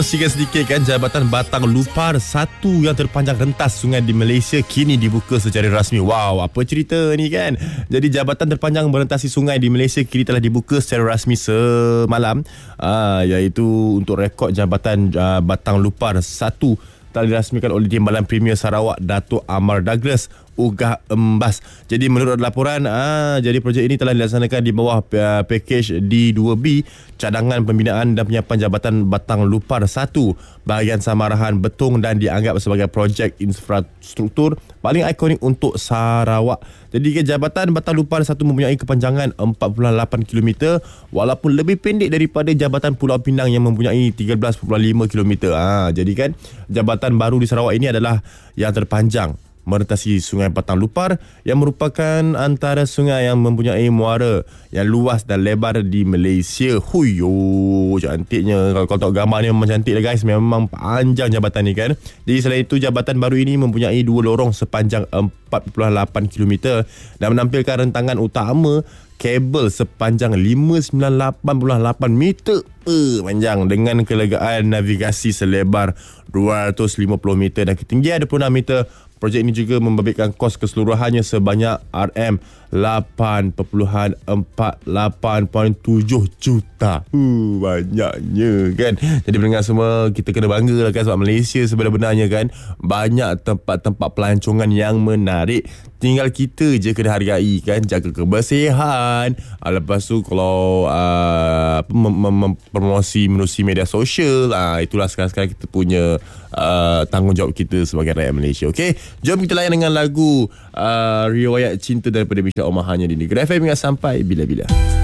Sikit sedikit kan, Jabatan Batang Lupar 1 yang terpanjang rentas sungai di Malaysia kini dibuka secara rasmi. Wow, apa cerita ni kan? Jadi jabatan terpanjang merentasi sungai di Malaysia kini telah dibuka secara rasmi semalam, iaitu untuk rekod Jabatan Batang Lupar 1 telah dirasmikan oleh Timbalan Premier Sarawak Datuk Amar Douglas Ugah Embas. Jadi menurut laporan, jadi projek ini telah dilaksanakan di bawah pakej D2B, cadangan pembinaan dan penyiapan Jabatan Batang Lupar 1 bahagian Samarahan Betong, dan dianggap sebagai projek infrastruktur paling ikonik untuk Sarawak. Jadi Jabatan Batang Lupar 1 mempunyai kepanjangan 4.8 km walaupun lebih pendek daripada Jabatan Pulau Pinang yang mempunyai 13.5 km. Jadi kan jabatan baru di Sarawak ini adalah yang terpanjang merentasi Sungai Batang Lupar, yang merupakan antara sungai yang mempunyai muara yang luas dan lebar di Malaysia. Huyo, cantiknya. Kalau tengok gambar ni memang cantik lah guys. Memang panjang jabatan ni kan. Jadi selain itu, jabatan baru ini mempunyai 2 lorong sepanjang 4.8 km dan menampilkan rentangan utama kabel sepanjang 598.8 meter panjang dengan kelegaan navigasi selebar 250 meter dan ketinggian 26 meter. Projek ini juga membabitkan kos keseluruhannya sebanyak RM8.48.7 juta. Banyaknya kan. Jadi pendengar semua, kita kena bangga lah kan, sebab Malaysia sebenarnya kan banyak tempat-tempat pelancongan yang menarik. Tinggal kita je kena hargai kan, jaga kebersihan. Lepas tu kalau promosi menerusi media sosial, itulah sekarang kita punya tanggungjawab kita sebagai rakyat Malaysia. Okey, jom kita layan dengan lagu Riwayat Cinta daripada Misha Omar hanya di Negeri FM hingga sampai bila-bila.